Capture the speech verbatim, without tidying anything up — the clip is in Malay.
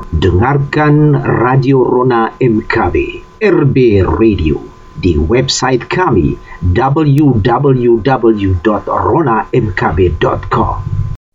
Dengarkan Radio Rona M K B, R B Radio, di website kami w w w dot rona m k b dot com.